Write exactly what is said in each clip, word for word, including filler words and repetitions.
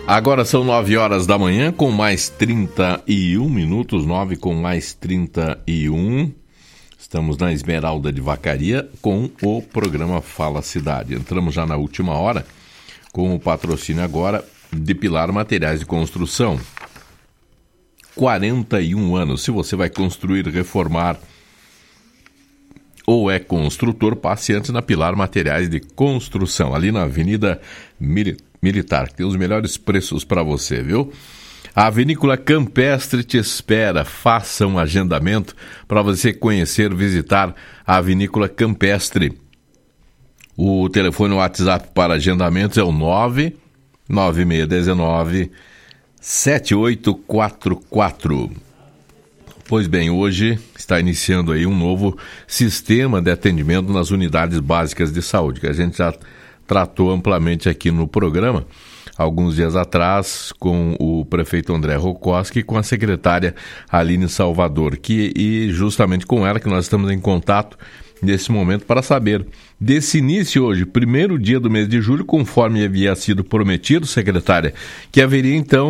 Agora são nove horas da manhã com mais trinta e um minutos, nove com mais trinta e um. Estamos na Esmeralda de Vacaria com o programa Fala Cidade. Entramos já na última hora com o patrocínio agora de Pilar Materiais de Construção. quarenta e um anos. Se você vai construir, reformar ou é construtor, passe antes na Pilar Materiais de Construção, ali na Avenida Militar. Militar, que tem os melhores preços para você, viu? A Vinícola Campestre te espera. Faça um agendamento para você conhecer, visitar a Vinícola Campestre. O telefone WhatsApp para agendamentos é o nove nove seis um nove sete oito quatro quatro. Pois bem, hoje está iniciando aí um novo sistema de atendimento nas unidades básicas de saúde, que a gente já tratou amplamente aqui no programa, alguns dias atrás, com o prefeito André Rokoski e com a secretária Aline Salvador, que, e justamente com ela que nós estamos em contato nesse momento para saber desse início hoje, primeiro dia do mês de julho, conforme havia sido prometido, secretária, que haveria então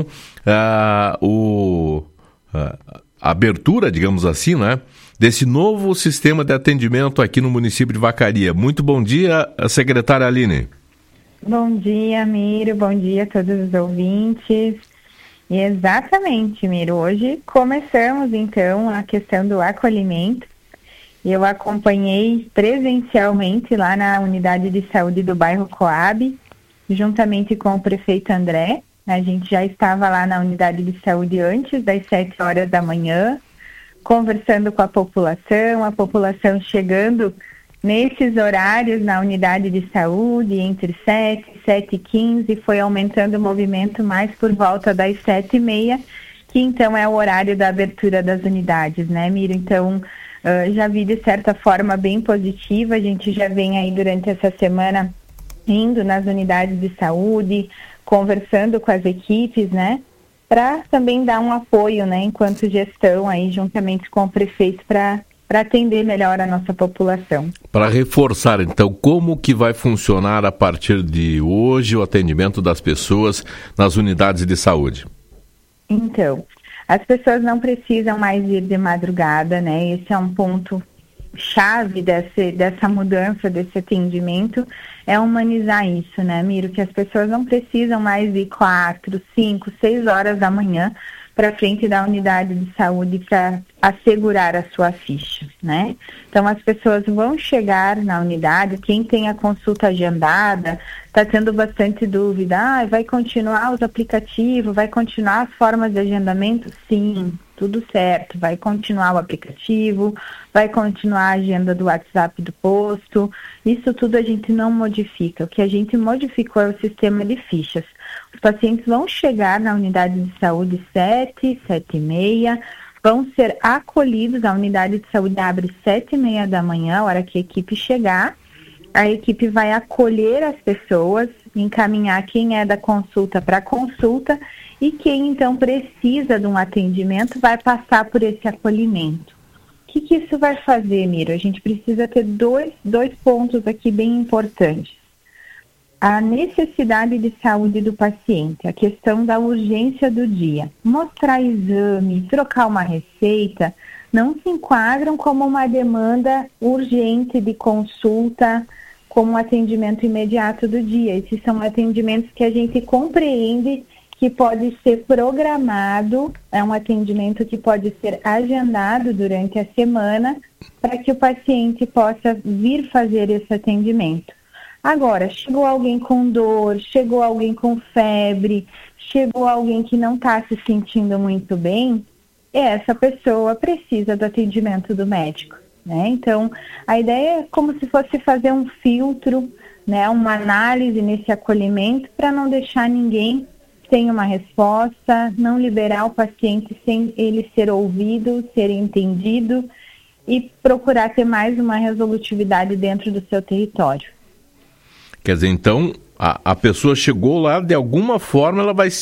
a, o, a, a abertura, digamos assim, né? Desse novo sistema de atendimento aqui no município de Vacaria. Muito bom dia, secretária Aline. Bom dia, Miro. Bom dia a todos os ouvintes. E exatamente, Miro. Hoje começamos, então, a questão do acolhimento. Eu acompanhei presencialmente lá na unidade de saúde do bairro Coab, juntamente com o prefeito André. A gente já estava lá na unidade de saúde antes das sete horas da manhã, conversando com a população, a população chegando nesses horários na unidade de saúde, entre sete e sete e quinze, foi aumentando o movimento mais por volta das sete e meia, que então é o horário da abertura das unidades, né, Miro? Então, uh, já vi de certa forma bem positiva, a gente já vem aí durante essa semana indo nas unidades de saúde, conversando com as equipes, né, para também dar um apoio, né, enquanto gestão aí, juntamente com o prefeito, para para atender melhor a nossa população. Para reforçar, então, como que vai funcionar a partir de hoje o atendimento das pessoas nas unidades de saúde? Então, as pessoas não precisam mais ir de madrugada, né, esse é um ponto chave desse, dessa mudança, desse atendimento, é humanizar isso, né, Miro? Que as pessoas não precisam mais ir quatro, cinco, seis horas da manhã para frente da unidade de saúde para assegurar a sua ficha, né? Então, as pessoas vão chegar na unidade, quem tem a consulta agendada, está tendo bastante dúvida, ah, vai continuar os aplicativos, vai continuar as formas de agendamento? Sim, tudo certo, vai continuar o aplicativo, vai continuar a agenda do WhatsApp do posto, isso tudo a gente não modifica, o que a gente modificou é o sistema de fichas. Os pacientes vão chegar na unidade de saúde sete, sete e meia, vão ser acolhidos, a unidade de saúde abre sete e meia da manhã, a hora que a equipe chegar, a equipe vai acolher as pessoas, encaminhar quem é da consulta para consulta e quem então precisa de um atendimento vai passar por esse acolhimento. O que, que isso vai fazer, Miro? A gente precisa ter dois, dois pontos aqui bem importantes. A necessidade de saúde do paciente, a questão da urgência do dia. Mostrar exame, trocar uma receita, não se enquadram como uma demanda urgente de consulta, como um atendimento imediato do dia. Esses são atendimentos que a gente compreende que pode ser programado, é um atendimento que pode ser agendado durante a semana para que o paciente possa vir fazer esse atendimento. Agora, chegou alguém com dor, chegou alguém com febre, chegou alguém que não está se sentindo muito bem, essa pessoa precisa do atendimento do médico, né? Então, a ideia é como se fosse fazer um filtro, né, uma análise nesse acolhimento para não deixar ninguém sem uma resposta, não liberar o paciente sem ele ser ouvido, ser entendido e procurar ter mais uma resolutividade dentro do seu território. Quer dizer, então, a, a pessoa chegou lá, de alguma forma ela vai